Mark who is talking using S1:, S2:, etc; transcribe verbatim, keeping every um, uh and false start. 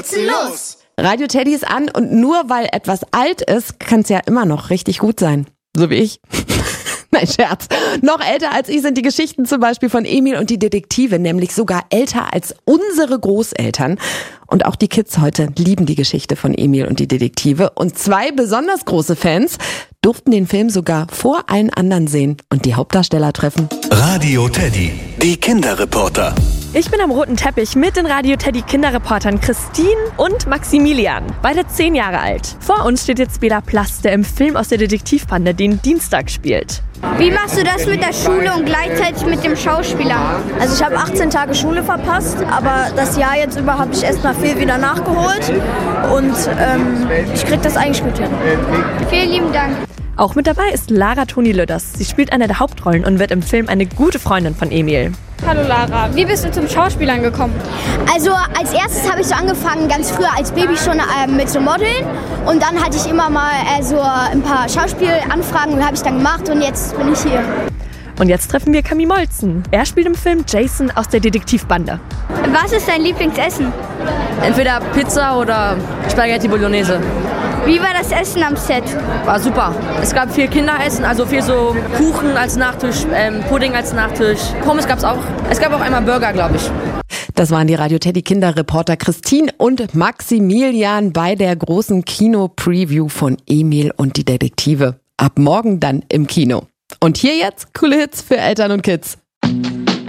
S1: putzen los!
S2: Radio Teddy ist an und nur weil etwas alt ist, kann es ja immer noch richtig gut sein. So wie ich. Nein, Scherz. Noch älter als ich sind die Geschichten zum Beispiel von Emil und die Detektive, nämlich sogar älter als unsere Großeltern. Und auch die Kids heute lieben die Geschichte von Emil und die Detektive. Und zwei besonders große Fans durften den Film sogar vor allen anderen sehen und die Hauptdarsteller treffen.
S3: Radio Teddy, die Kinderreporter.
S4: Ich bin am roten Teppich mit den Radio Teddy Kinderreportern Christine und Maximilian, beide zehn Jahre alt. Vor uns steht jetzt Bela Plass, der im Film aus der Detektivbande den Dienstag spielt.
S5: Wie machst du das mit der Schule und gleichzeitig mit dem Schauspieler?
S6: Also ich habe achtzehn Tage Schule verpasst, aber das Jahr jetzt über habe ich erst mal viel wieder nachgeholt und ähm, ich krieg das eigentlich gut hin.
S5: Vielen lieben Dank.
S4: Auch mit dabei ist Lara Toni Lüders. Sie spielt eine der Hauptrollen und wird im Film eine gute Freundin von Emil.
S5: Hallo Lara, wie bist du zum Schauspielern gekommen?
S7: Also als erstes habe ich so angefangen, ganz früher als Baby schon äh, mit so Modeln. Und dann hatte ich immer mal äh, so ein paar Schauspielanfragen und habe ich dann gemacht und jetzt bin ich hier.
S4: Und jetzt treffen wir Camille Molzen. Er spielt im Film Jason aus der Detektivbande.
S5: Was ist dein Lieblingsessen?
S6: Entweder Pizza oder Spaghetti Bolognese.
S5: Wie war das Essen am Set?
S6: War super. Es gab viel Kinderessen, also viel so Kuchen als Nachtisch, ähm, Pudding als Nachtisch. Pommes gab's auch. Es gab auch einmal Burger, glaube ich.
S2: Das waren die Radio Teddy Kinderreporter Christine und Maximilian bei der großen Kino-Preview von Emil und die Detektive. Ab morgen dann im Kino. Und hier jetzt coole Hits für Eltern und Kids.